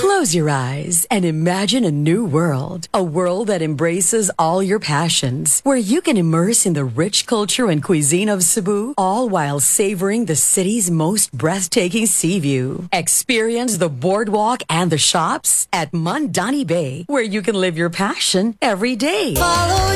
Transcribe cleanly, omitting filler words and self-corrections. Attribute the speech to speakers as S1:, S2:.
S1: Close your eyes and imagine a new world. A world that embraces all your passions. Where you can immerse in the rich culture and cuisine of Cebu, all while savoring the city's most breathtaking sea view. Experience the boardwalk and the shops at Mandani Bay, where you can live your passion every day.